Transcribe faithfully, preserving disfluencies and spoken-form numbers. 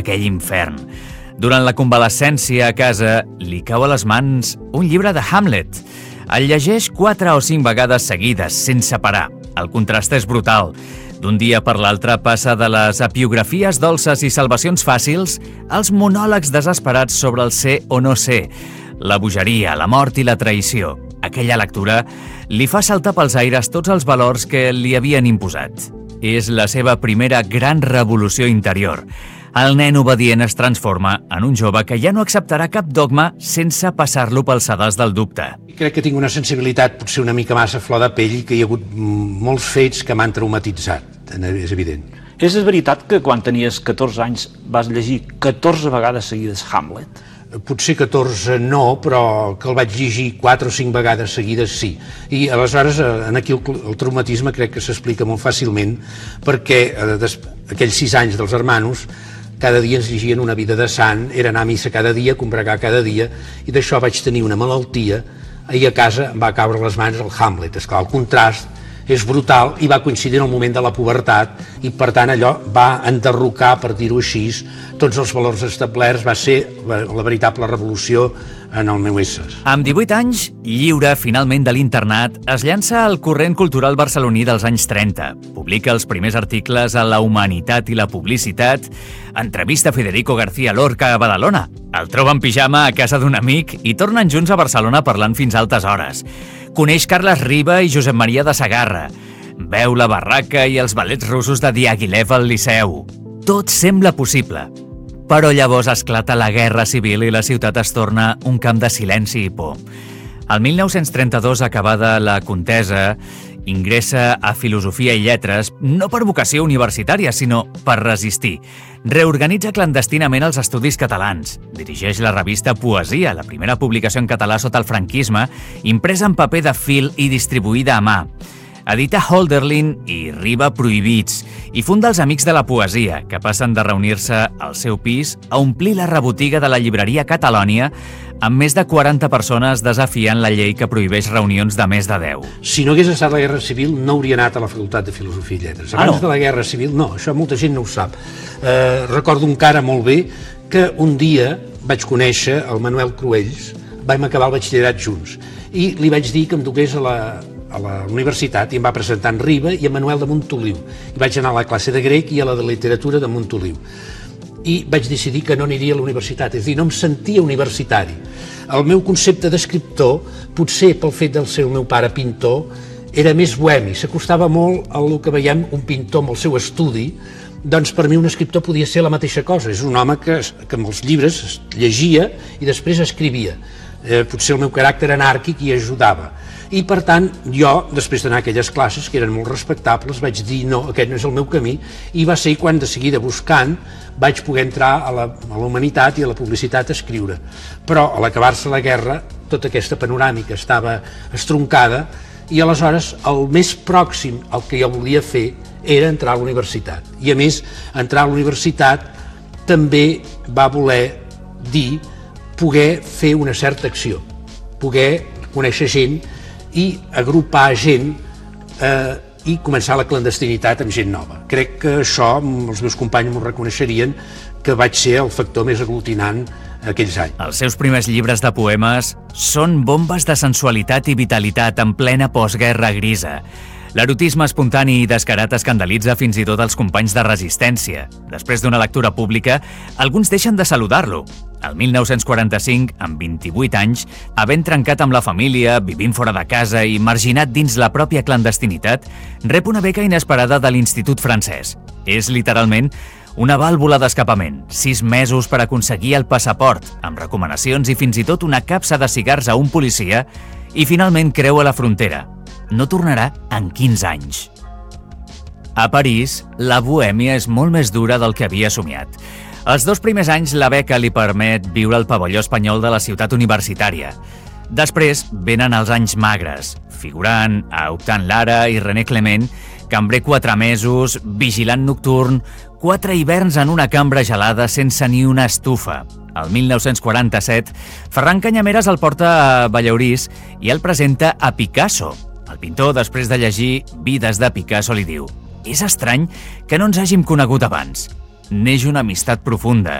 d'aquell infern. Durant la convalescència a casa, li cau a les mans un llibre de Hamlet. El llegeix quatre o cinc vegades seguides, sense parar. El contrast és brutal. D'un dia per l'altre passa de les epiografies dolces i salvacions fàcils als monòlegs desesperats sobre el ser o no ser, la bogeria, la mort i la traïció. Aquella lectura li fa saltar pels aires tots els valors que li havien imposat. És la seva primera gran revolució interior. El nen obedient es transforma en un jove que ja no acceptarà cap dogma sense passar-lo pel sedàs del dubte. Crec que tinc una sensibilitat potser una mica massa flor de pell i que hi ha hagut molts fets que m'han traumatitzat, és evident. És veritat que quan tenies catorze anys vas llegir catorze vegades seguides Hamlet? Potser catorze no, però que el vaig llegir quatre o cinc vegades seguides sí. I aleshores aquí el, el traumatisme crec que s'explica molt fàcilment perquè eh, des, aquells sis anys dels hermanos cada dia ens llegien una vida de sant, era anar a missa cada dia, combregar cada dia, i d'això vaig tenir una malaltia, i a casa em va caure a les mans el Hamlet. Esclar, el contrast és brutal i va coincidir en el moment de la pubertat i per tant allò va enderrocar, per dir-ho així, tots els valors establerts, va ser la, la veritable revolució en el meu ésser. Amb divuit anys, lliure finalment de l'internat, es llança al corrent cultural barceloní dels anys trenta. Publica els primers articles a La Humanitat i la Publicitat, entrevista Federico García Lorca a Badalona, el troba en pijama a casa d'un amic i tornen junts a Barcelona parlant fins a altes hores. Coneix Carles Riba i Josep Maria de Sagarra. Veu la barraca i els ballets russos de Diaghilev al Liceu. Tot sembla possible. Però llavors esclata la Guerra Civil i la ciutat es torna un camp de silenci i por. El mil nou-cents trenta-dos, acabada la contesa, ingressa a Filosofia i Lletres no per vocació universitària, sinó per resistir. Reorganitza clandestinament els estudis catalans. Dirigeix la revista Poesia, la primera publicació en català sota el franquisme, impresa en paper de fil i distribuïda a mà. Edita Hölderlin i Riba Prohibits i funda els Amics de la Poesia, que passen de reunir-se al seu pis a omplir la rebotiga de la llibreria Catalònia amb més de quaranta persones desafiant la llei que prohibeix reunions de més de deu. Si no hagués estat la Guerra Civil, no hauria anat a la Facultat de Filosofia i Lletres. Abans ah, no? de la Guerra Civil, no, això molta gent no ho sap. Eh, recordo encara molt bé que un dia vaig conèixer el Manuel Cruells, vam acabar el batxillerat junts, i li vaig dir que em dugués a la, a la universitat i em va presentar en Riba i en Manuel de Montoliu. I vaig anar a la classe de grec i a la de literatura de Montoliu. I vaig decidir que no aniria a la universitat, és a dir, no em sentia universitari. El meu concepte d'escriptor, potser pel fet del ser el meu pare pintor, era més bohemi, s'acostava molt al que veiem un pintor amb el seu estudi, doncs per mi un escriptor podia ser la mateixa cosa, és un home que, que amb els llibres llegia i després escrivia. Eh, potser el meu caràcter anàrquic hi ajudava. I per tant, jo, després d'anar a aquelles classes, que eren molt respectables, vaig dir no, aquest no és el meu camí, i va ser quan de seguida buscant vaig poder entrar a la, a la humanitat i a la publicitat a escriure. Però a l'acabar-se la guerra, tota aquesta panoràmica estava estroncada i aleshores el més pròxim al que jo volia fer era entrar a la universitat. I a més, entrar a la universitat també va voler dir poder fer una certa acció, poder conèixer gent i agrupar gent eh, i començar la clandestinitat amb gent nova. Crec que això, els meus companys m'ho reconeixerien, que vaig ser el factor més aglutinant aquells anys. Els seus primers llibres de poemes són bombes de sensualitat i vitalitat en plena postguerra grisa. L'erotisme espontani i descarat escandalitza fins i tot els companys de resistència. Després d'una lectura pública, alguns deixen de saludar-lo. El mil nou-cents quaranta-cinc, amb vint-i-vuit anys, havent trencat amb la família, vivint fora de casa i marginat dins la pròpia clandestinitat, rep una beca inesperada de l'Institut francès. És literalment una vàlvula d'escapament, sis mesos per aconseguir el passaport, amb recomanacions i fins i tot una capsa de cigars a un policia, i finalment creua la frontera. No tornarà en quinze anys. A París, la bohèmia és molt més dura del que havia somiat. Els dos primers anys la beca li permet viure al pavelló espanyol de la ciutat universitària. Després venen els anys magres, figurant a Octant Lara i René Clement, cambrer quatre mesos, vigilant nocturn, quatre hiverns en una cambra gelada sense ni una estufa. El mil nou-cents quaranta-set, Ferran Canyameres el porta a Ballaurís i el presenta a Picasso. El pintor, després de llegir Vides de Picasso, li diu: «És estrany que no ens hàgim conegut abans. Neix una amistat profunda.